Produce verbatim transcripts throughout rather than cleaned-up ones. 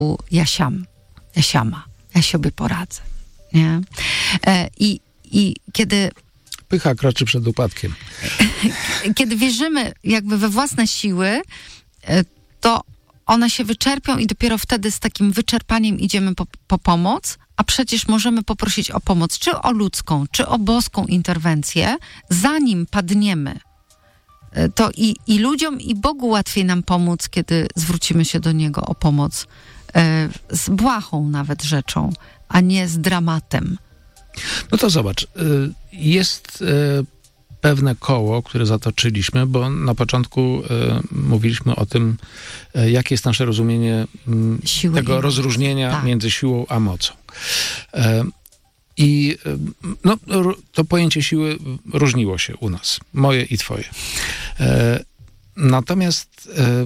ja siam, ja siama, ja sobie poradzę, nie? E, i, I kiedy... Pycha kroczy przed upadkiem. Kiedy wierzymy jakby we własne siły, to one się wyczerpią i dopiero wtedy z takim wyczerpaniem idziemy po, po pomoc, a przecież możemy poprosić o pomoc, czy o ludzką, czy o boską interwencję, zanim padniemy. To i, i ludziom, i Bogu łatwiej nam pomóc, kiedy zwrócimy się do Niego o pomoc e, z błahą nawet rzeczą, a nie z dramatem. No to zobacz, jest pewne koło, które zatoczyliśmy, bo na początku mówiliśmy o tym, jakie jest nasze rozumienie Siły tego rozróżnienia tak. między siłą a mocą. I no, to pojęcie siły różniło się u nas, moje i twoje. Natomiast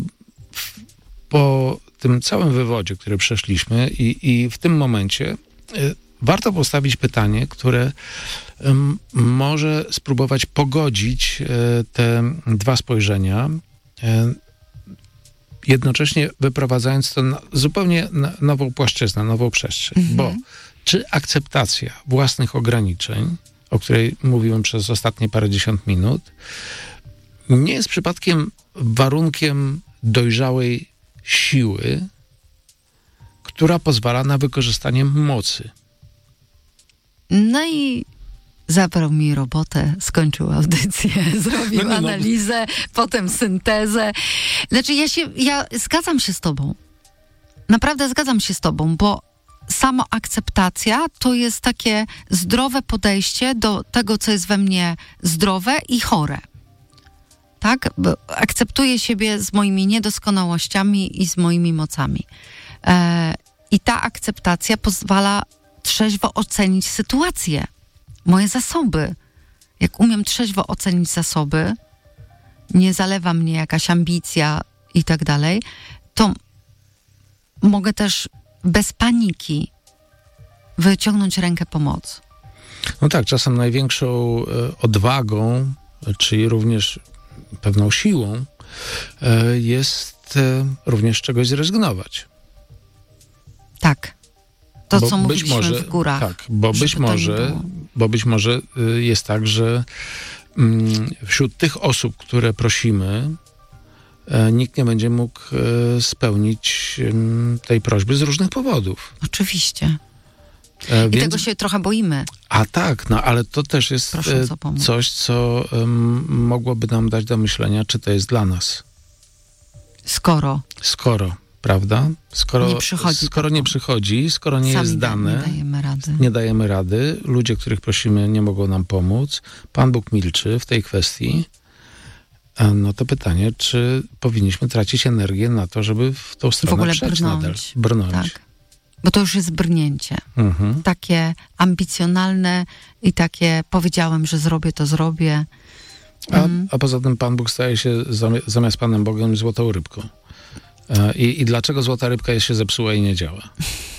po tym całym wywodzie, który przeszliśmy i, i w tym momencie warto postawić pytanie, które um, może spróbować pogodzić e, te dwa spojrzenia, e, jednocześnie wyprowadzając to na zupełnie na nową płaszczyznę, nową przestrzeń. Mhm. Bo czy akceptacja własnych ograniczeń, o której mówiłem przez ostatnie parędziesiąt minut, nie jest przypadkiem warunkiem dojrzałej siły, która pozwala na wykorzystanie mocy? No i zabrał mi robotę, skończył audycję, zrobił no, no, no. analizę, potem syntezę. Znaczy ja się, ja zgadzam się z tobą. Naprawdę zgadzam się z tobą, bo samoakceptacja to jest takie zdrowe podejście do tego, co jest we mnie zdrowe i chore. Tak? Bo akceptuję siebie z moimi niedoskonałościami i z moimi mocami. E, I ta akceptacja pozwala trzeźwo ocenić sytuację, moje zasoby. Jak umiem trzeźwo ocenić zasoby, nie zalewa mnie jakaś ambicja i tak dalej, to mogę też bez paniki wyciągnąć rękę pomocy. No tak, czasem największą e, odwagą, czyli również pewną siłą e, jest e, również czegoś zrezygnować. Tak. To, bo co być mówiliśmy może, w górach. Tak, bo być może, bo być może jest tak, że mm, wśród tych osób, które prosimy, e, nikt nie będzie mógł e, spełnić e, tej prośby z różnych powodów. Oczywiście. E, I więc... tego się trochę boimy. A tak, no ale to też jest e, coś, co e, mogłoby nam dać do myślenia, czy to jest dla nas. Skoro. Skoro. Prawda? Skoro nie przychodzi, skoro nie przychodzi, skoro nie Sami jest dane, nie dajemy rady. nie dajemy rady, ludzie, których prosimy, nie mogą nam pomóc, Pan Bóg milczy w tej kwestii, no to pytanie, czy powinniśmy tracić energię na to, żeby w tą stronę w ogóle przejść brnąć. nadal. Brnąć. Tak. Bo to już jest brnięcie. Mhm. Takie ambicjonalne i takie powiedziałem, że zrobię, to zrobię. A, mhm. a poza tym Pan Bóg staje się zamiast Panem Bogiem złotą rybką. I, I dlaczego złota rybka jest się zepsuła i nie działa?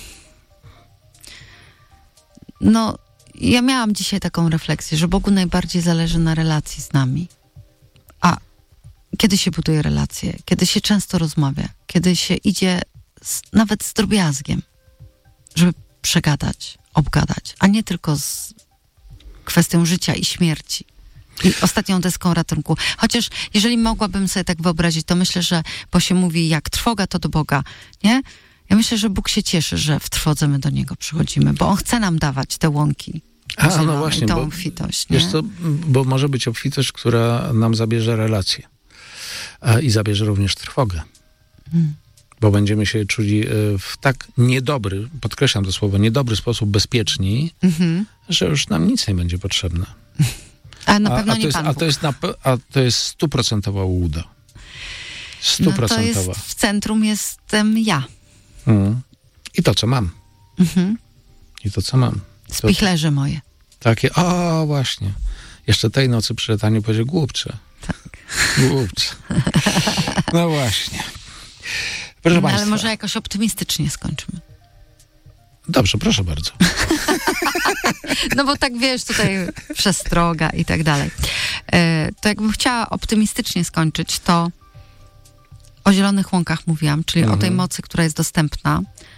No, ja miałam dzisiaj taką refleksję, że Bogu najbardziej zależy na relacji z nami. A kiedy się buduje relacje? Kiedy się często rozmawia? Kiedy się idzie z, nawet z drobiazgiem, żeby przegadać, obgadać, a nie tylko z kwestią życia i śmierci. I ostatnią deską ratunku. Chociaż jeżeli mogłabym sobie tak wyobrazić, to myślę, że bo się mówi, jak trwoga, to do Boga, nie? Ja myślę, że Bóg się cieszy, że w trwodze my do Niego przychodzimy, bo On chce nam dawać te łąki. A, zielone, no właśnie, tą bo, obfitość, nie? Wiesz co, bo może być obfitość, która nam zabierze relacje. A, I zabierze również trwogę. Hmm. Bo będziemy się czuli w tak niedobry, podkreślam to słowo, niedobry sposób bezpieczni, mm-hmm. że już nam nic nie będzie potrzebne. A na pewno a, a nie to jest, Pan a Bóg. to jest na, a to jest stuprocentowa łuda. Stuprocentowa. No to jest, w centrum jestem ja. Mm. I to, co mam. Mm-hmm. I to, co mam. Spichlerze moje. Takie, o właśnie. Jeszcze tej nocy przy letaniu powiedział głupcze. Tak. Głupcze. No właśnie. Proszę no, Państwa. Ale może jakoś optymistycznie skończymy. Dobrze, proszę bardzo. No bo tak wiesz, tutaj przestroga i tak dalej. To jakbym chciała optymistycznie skończyć, to O zielonych łąkach mówiłam, czyli Mhm. o tej mocy, która jest dostępna.